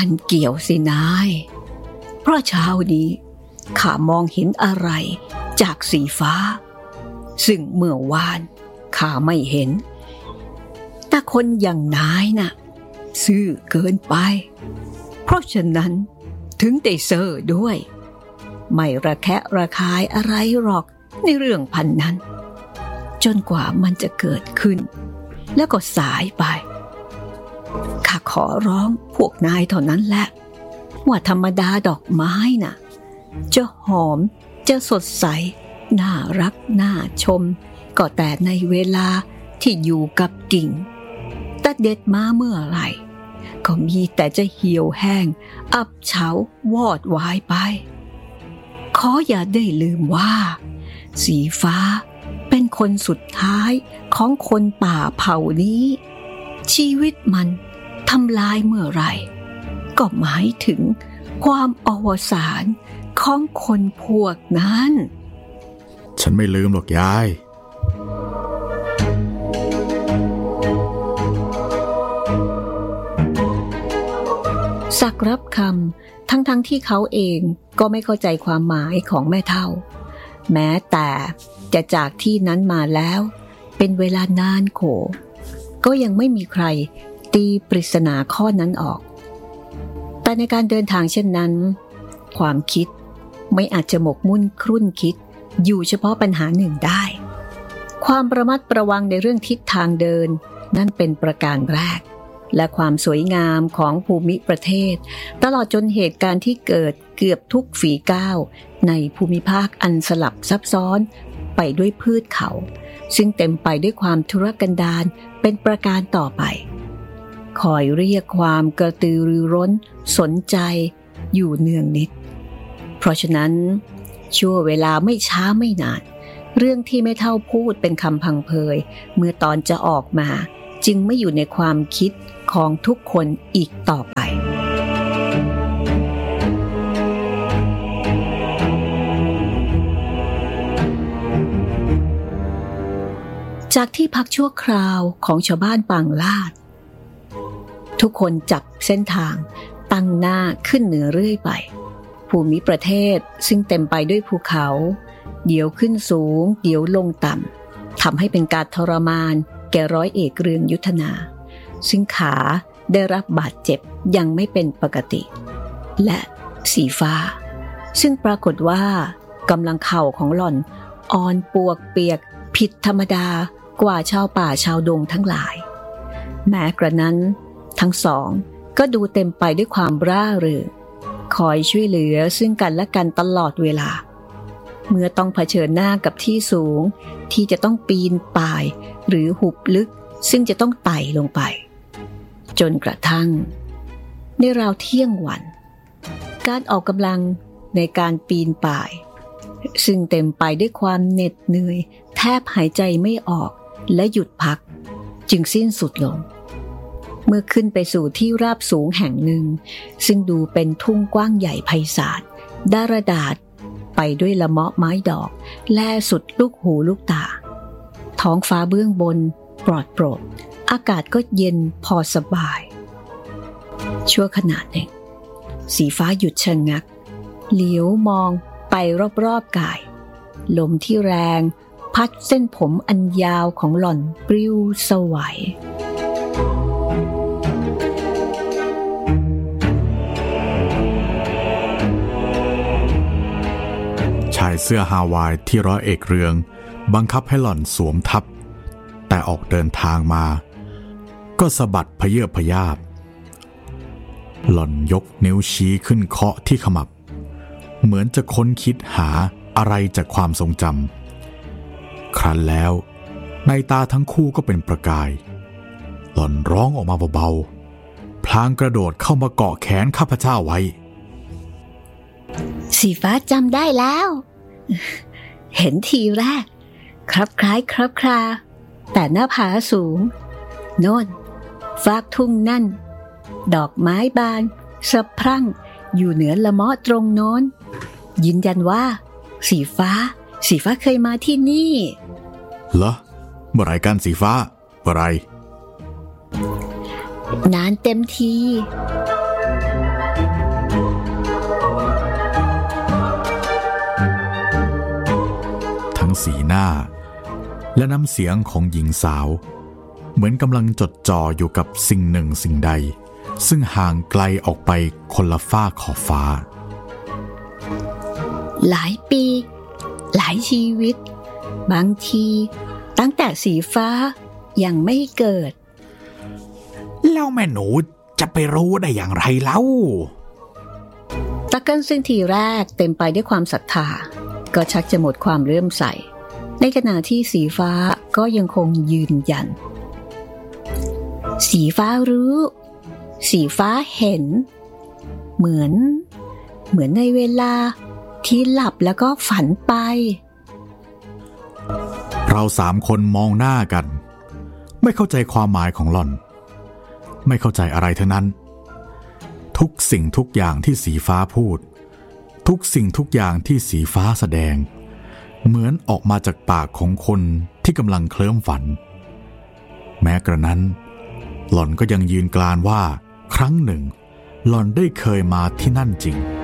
มันเกี่ยวสินายเพราะเช้านี้ข้ามองเห็นอะไรจากสีฟ้าซึ่งเมื่อวานข้าไม่เห็นแต่คนอย่างนายน่ะซื่อเกินไปเพราะฉะนั้นถึงได้เซ่อด้วยไม่ระแคะระคายอะไรหรอกในเรื่องพันนั้นจนกว่ามันจะเกิดขึ้นแล้วก็สายไปข้าขอร้องพวกนายเท่านั้นแหละว่าธรรมดาดอกไม้น่ะจะหอมจะสดใสน่ารักน่าชมก็แต่ในเวลาที่อยู่กับกิ่งแต่เด็ดมาเมื่อไหร่ก็มีแต่จะเหี่ยวแห้งอับเฉาวอดวายไปขออย่าได้ลืมว่าสีฟ้าเป็นคนสุดท้ายของคนป่าเผ่านี้ชีวิตมันทำลายเมื่อไหร่ก็หมายถึงความอวสานของคนพวกนั้นฉันไม่ลืมหรอกยายสักรับคำทั้งที่เขาเองก็ไม่เข้าใจความหมายของแม่เฒ่าแม้แต่จะจากที่นั้นมาแล้วเป็นเวลานานโขก็ยังไม่มีใครตีปริศนาข้อนั้นออกแต่ในการเดินทางเช่นนั้นความคิดไม่อาจจะหมกมุ่นครุ่นคิดอยู่เฉพาะปัญหาหนึ่งได้ความระมัดระวังในเรื่องทิศทางเดินนั่นเป็นประการแรกและความสวยงามของภูมิประเทศตลอดจนเหตุการณ์ที่เกิดเกือบทุกฝีก้าวในภูมิภาคอันสลับซับซ้อนไปด้วยพืชเขาซึ่งเต็มไปด้วยความทุรกันดารเป็นประการต่อไปคอยเรียกความกระตือรือร้นสนใจอยู่เนืองนิดเพราะฉะนั้นชั่วเวลาไม่ช้าไม่นานเรื่องที่แม่เฒ่าพูดเป็นคำพังเพยเมื่อตอนจะออกมาจึงไม่อยู่ในความคิดของทุกคนอีกต่อไปจากที่พักชั่วคราวของชาวบ้านปางลาดทุกคนจับเส้นทางตั้งหน้าขึ้นเหนือเรื่อยไปภูมิประเทศซึ่งเต็มไปด้วยภูเขาเดี๋ยวขึ้นสูงเดี๋ยวลงต่ำทำให้เป็นการทรมานแก่ร้อยเอกเรืองยุทธนาซึ่งขาได้รับบาดเจ็บยังไม่เป็นปกติและสีฟ้าซึ่งปรากฏว่ากำลังเข่าของหล่อนอ่อนปวกเปียกผิดธรรมดากว่าชาวป่าชาวดงทั้งหลายแม้กระนั้นทั้งสองก็ดูเต็มไปด้วยความร่าเริงคอยช่วยเหลือซึ่งกันและกันตลอดเวลาเมื่อต้องเผชิญหน้ากับที่สูงที่จะต้องปีนป่ายหรือหุบลึกซึ่งจะต้องไต่ลงไปจนกระทั่งในราวเที่ยงวันการออกกำลังในการปีนป่ายซึ่งเต็มไปด้วยความเหน็ดเหนื่อยแทบหายใจไม่ออกและหยุดพักจึงสิ้นสุดลงเมื่อขึ้นไปสู่ที่ราบสูงแห่งหนึ่งซึ่งดูเป็นทุ่งกว้างใหญ่ไพศาลดารดาษไปด้วยละเมาะไม้ดอกแลสุดลูกหูลูกตาท้องฟ้าเบื้องบนปลอดโปร่งอากาศก็เย็นพอสบายชั่วขณะหนึ่งสีฟ้าหยุดชะงักเหลียวมองไปรอบๆกายลมที่แรงพัดเส้นผมอันยาวของหล่อนปลิวสวัยชายเสื้อฮาวายที่ร้อยเอกเรืองบังคับให้หล่อนสวมทับแต่ออกเดินทางมาก็สะบัดพเยือบพยาบหล่อนยกนิ้วชี้ขึ้นเคาะที่ขมับเหมือนจะค้นคิดหาอะไรจากความทรงจำครั้นแล้วในตาทั้งคู่ก็เป็นประกายหล่อนร้องออกมาเบาๆพลางกระโดดเข้ามาเกาะแขนข้าพเจ้าไว้สีฟ้าจำได้แล้วเห็นทีแรกครับคล้ายครับคราแต่หน้าผาสูงโน่นฟากทุ่งนั่นดอกไม้บานสะพรั่งอยู่เหนือละเมาะตรงโน้นยืนยันว่าสีฟ้าเคยมาที่นี่เหรอเมื่อไรกันสีฟ้าเมื่อไรนานเต็มทีสีหน้าและน้ำเสียงของหญิงสาวเหมือนกำลังจดจ่ออยู่กับสิ่งหนึ่งสิ่งใดซึ่งห่างไกลออกไปคนละฝ้าขอบฟ้าหลายปีหลายชีวิตบางทีตั้งแต่สีฟ้ายังไม่เกิดแล้วแม่หนูจะไปรู้ได้อย่างไรเล่าตะเกิลซึ่งทีแรกเต็มไปด้วยความศรัทธาก็ชักจะหมดความเลื่อมใสในขณะที่สีฟ้าก็ยังคงยืนยันสีฟ้ารู้สีฟ้าเห็นเหมือนในเวลาที่หลับแล้วก็ฝันไปเรา3 คนมองหน้ากันไม่เข้าใจความหมายของหล่อนไม่เข้าใจอะไรทั้งนั้นทุกสิ่งทุกอย่างที่สีฟ้าพูดทุกสิ่งทุกอย่างที่สีฟ้าแสดงเหมือนออกมาจากปากของคนที่กำลังเคลิ้มฝันแม้กระนั้นหล่อนก็ยังยืนกรานว่าครั้งหนึ่งหล่อนได้เคยมาที่นั่นจริง